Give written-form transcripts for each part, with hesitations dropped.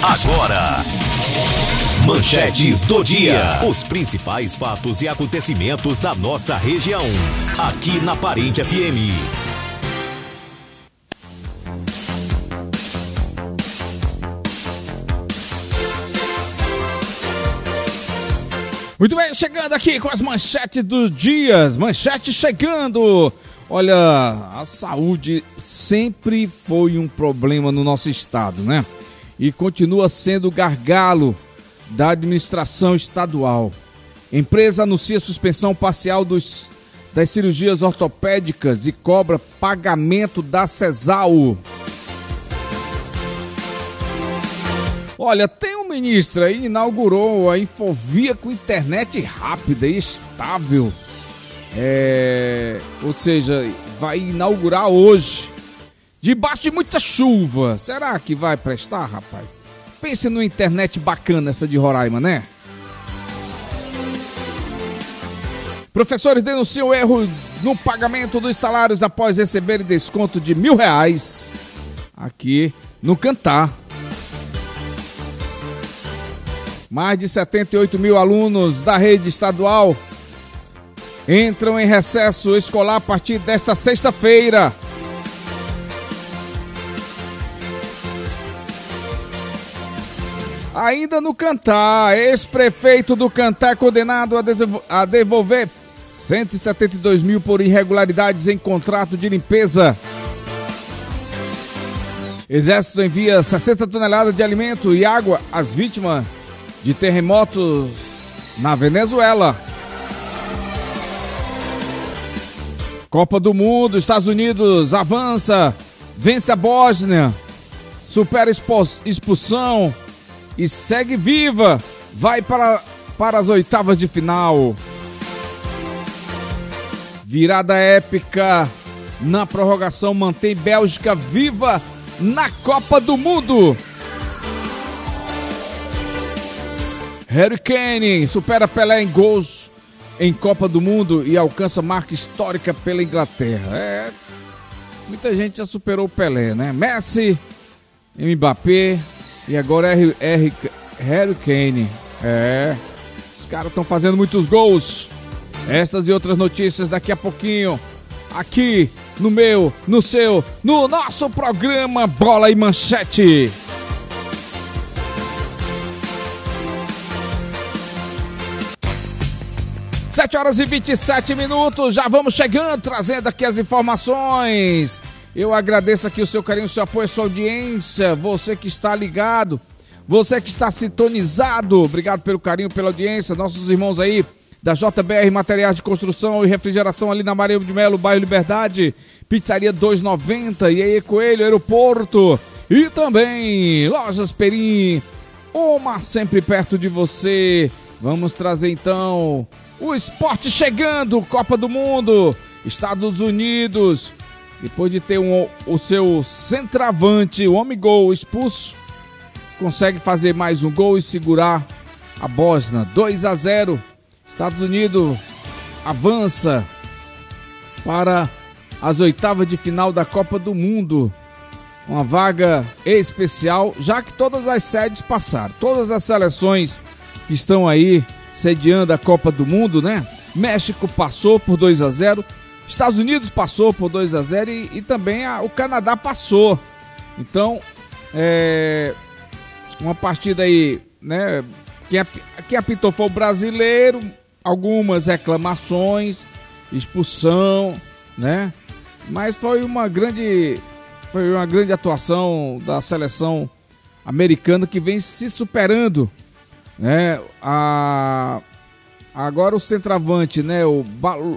Agora, manchetes do dia. Os principais fatos e acontecimentos da nossa região. Aqui na Parente FM. Muito bem, chegando aqui com as manchetes do dia. Manchete chegando. Olha, a saúde sempre foi um problema no nosso estado, né? E continua sendo gargalo da administração estadual. Empresa anuncia suspensão parcial das cirurgias ortopédicas e cobra pagamento da CESAL. Olha, tem um ministro aí, inaugurou a Infovia com internet rápida e estável. Ou seja, vai inaugurar hoje, debaixo de muita chuva. Será que vai prestar, rapaz? Pense numa internet bacana essa de Roraima, né? Professores denunciam erro no pagamento dos salários após receberem desconto de R$1.000 aqui no Cantar. Mais de 78 mil alunos da rede estadual entram em recesso escolar a partir desta sexta-feira. Ainda no Cantar, ex-prefeito do Cantar é condenado a devolver 172 mil por irregularidades em contrato de limpeza. Exército envia 60 toneladas de alimento e água às vítimas de terremotos na Venezuela. Copa do Mundo, Estados Unidos avança, vence a Bósnia, supera expulsão e segue viva, vai para as oitavas de final. Virada épica na prorrogação mantém Bélgica viva na Copa do Mundo. Harry Kane supera Pelé em gols em Copa do Mundo e alcança marca histórica pela Inglaterra. Muita gente já superou o Pelé, né? Messi, Mbappé e agora Harry Kane. Os caras estão fazendo muitos gols. Essas e outras notícias daqui a pouquinho, aqui no meu, no seu, no nosso programa Bola e Manchete. 7h27, já vamos chegando, trazendo aqui as informações. Eu agradeço aqui o seu carinho, o seu apoio, a sua audiência, você que está ligado, você que está sintonizado, obrigado pelo carinho, pela audiência, nossos irmãos aí da JBR Materiais de Construção e Refrigeração ali na Maria de Melo, bairro Liberdade, Pizzaria 290, e aí Coelho, Aeroporto, e também Lojas Perim, uma sempre perto de você. Vamos trazer então o esporte chegando, Copa do Mundo, Estados Unidos, depois de ter o seu centroavante, o homem gol expulso, consegue fazer mais um gol e segurar a Bósnia, 2-0, Estados Unidos avança para as oitavas de final da Copa do Mundo, uma vaga especial, já que todas as sedes passaram, todas as seleções que estão aí sediando a Copa do Mundo, né? México passou por 2-0, Estados Unidos passou por 2-0 e também o Canadá passou. Então, uma partida aí, né? Quem apitou foi o brasileiro, algumas reclamações, expulsão, né? Mas foi uma grande atuação da seleção americana que vem se superando. Agora o centroavante, né, o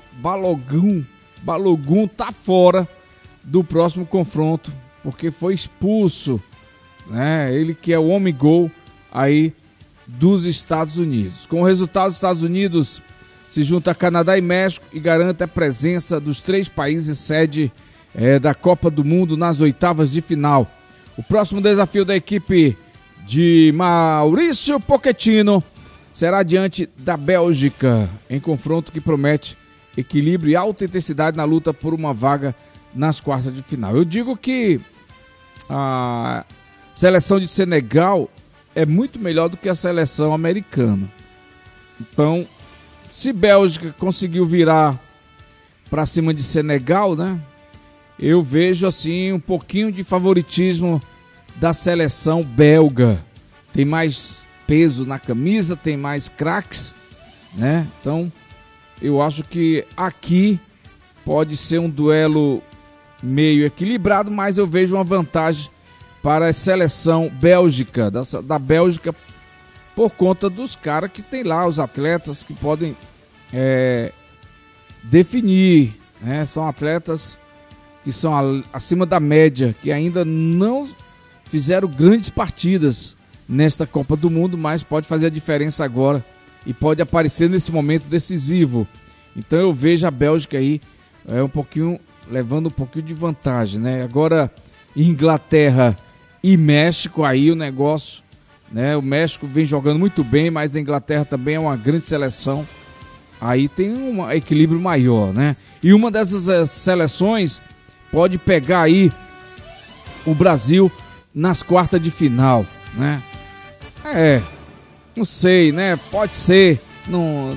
Balogun tá fora do próximo confronto, porque foi expulso, né, ele que é o homem gol aí dos Estados Unidos. Com o resultado, os Estados Unidos se junta a Canadá e México e garante a presença dos 3 países sede da Copa do Mundo nas oitavas de final. O próximo desafio da equipe de Maurício Pochettino será diante da Bélgica, em confronto que promete equilíbrio e alta intensidade na luta por uma vaga nas quartas de final. Eu digo que a seleção de Senegal é muito melhor do que a seleção americana. Então, se Bélgica conseguiu virar para cima de Senegal, né? Eu vejo assim um pouquinho de favoritismo da seleção belga. Tem mais peso na camisa, tem mais craques, né? Então, eu acho que aqui pode ser um duelo meio equilibrado, mas eu vejo uma vantagem para a seleção bélgica, da Bélgica, por conta dos caras que tem lá, os atletas que podem definir, né? São atletas que são acima da média, que ainda não fizeram grandes partidas nesta Copa do Mundo, mas pode fazer a diferença agora e pode aparecer nesse momento decisivo. Então eu vejo a Bélgica aí levando um pouquinho de vantagem, né? Agora Inglaterra e México, aí o negócio, né? O México vem jogando muito bem, mas a Inglaterra também é uma grande seleção. Aí tem um equilíbrio maior, né? E uma dessas seleções pode pegar aí o Brasil nas quartas de final, né? Não sei, né? Pode ser. Não...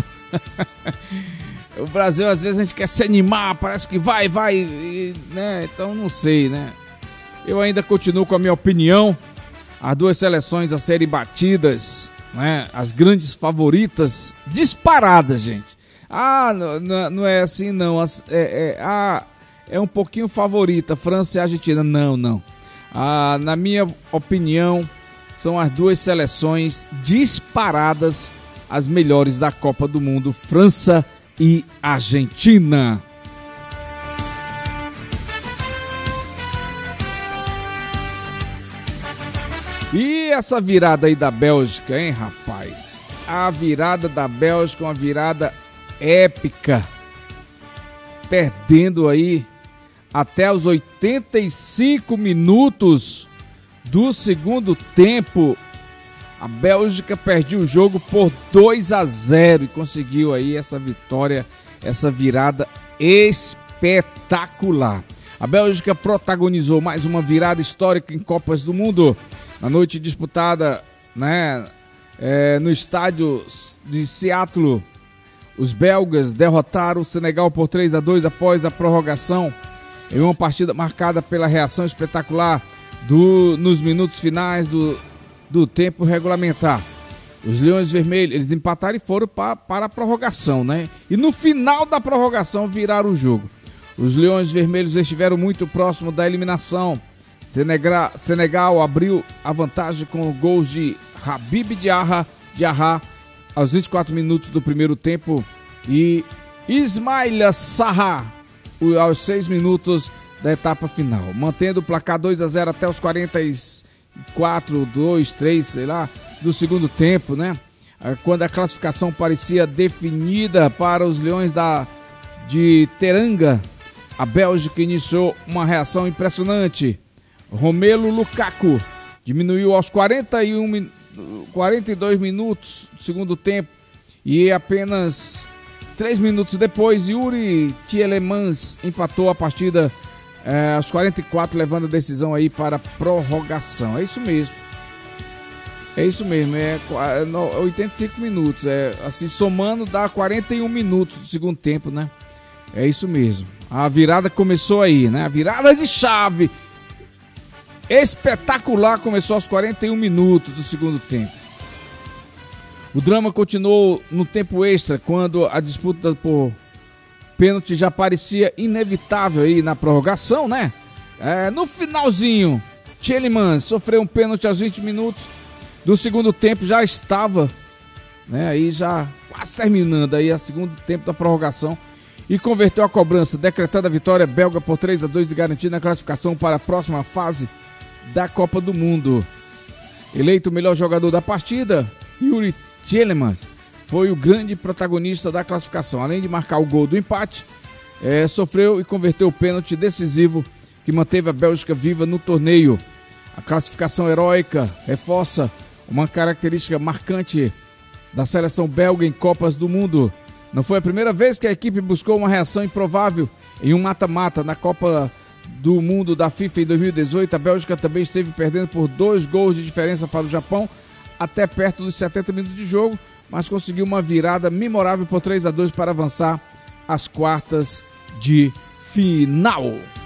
O Brasil, às vezes, a gente quer se animar, parece que vai, né? Então, não sei, né? Eu ainda continuo com a minha opinião. As duas seleções a serem batidas, né? As grandes favoritas, disparadas, gente. Não é assim, não. É um pouquinho favorita, França e Argentina. Não. Na minha opinião, são as duas seleções disparadas, as melhores da Copa do Mundo, França e Argentina. E essa virada aí da Bélgica, hein, rapaz? A virada da Bélgica, uma virada épica. Perdendo aí até os 85 minutos do segundo tempo. A Bélgica perdeu o jogo por 2-0 e conseguiu aí essa vitória, essa virada espetacular. A Bélgica protagonizou mais uma virada histórica em Copas do Mundo. Na noite disputada, né, no estádio de Seattle, os belgas derrotaram o Senegal por 3-2 após a prorrogação, em uma partida marcada pela reação espetacular nos minutos finais do tempo regulamentar. Os Leões Vermelhos, eles empataram e foram para a prorrogação, né? E no final da prorrogação viraram o jogo. Os Leões Vermelhos estiveram muito próximo da eliminação. Senegal abriu a vantagem com gols de Habib Diarra aos 24 minutos do primeiro tempo e Ismaila Sarr aos 6 minutos da etapa final, mantendo o placar 2-0 até os 44, 2, 3, sei lá, do segundo tempo, né? Quando a classificação parecia definida para os Leões de Teranga, a Bélgica iniciou uma reação impressionante. Romelu Lukaku diminuiu aos 42 minutos do segundo tempo e apenas 3 minutos depois, Yuri Tielemans empatou a partida aos 44, levando a decisão aí para a prorrogação. É isso mesmo, 85 minutos, assim, somando dá 41 minutos do segundo tempo, né? É isso mesmo, a virada começou aí, né? A virada de chave espetacular começou aos 41 minutos do segundo tempo. O drama continuou no tempo extra, quando a disputa por pênalti já parecia inevitável aí na prorrogação, né? No finalzinho, Tielemans sofreu um pênalti aos 20 minutos do segundo tempo, já estava, né, aí já quase terminando aí o segundo tempo da prorrogação, e converteu a cobrança, decretando a vitória belga por 3-2 e garantindo a classificação para a próxima fase da Copa do Mundo. Eleito o melhor jogador da partida, Yuri Tielemans foi o grande protagonista da classificação. Além de marcar o gol do empate, sofreu e converteu o pênalti decisivo que manteve a Bélgica viva no torneio. A classificação heróica reforça uma característica marcante da seleção belga em Copas do Mundo. Não foi a primeira vez que a equipe buscou uma reação improvável em um mata-mata na Copa do mundo da FIFA em 2018, a Bélgica também esteve perdendo por 2 gols de diferença para o Japão, até perto dos 70 minutos de jogo, mas conseguiu uma virada memorável por 3-2 para avançar às quartas de final.